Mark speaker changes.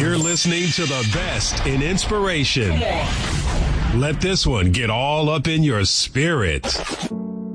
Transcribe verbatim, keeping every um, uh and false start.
Speaker 1: You're listening to the best in inspiration. Let this one get all up in your spirit.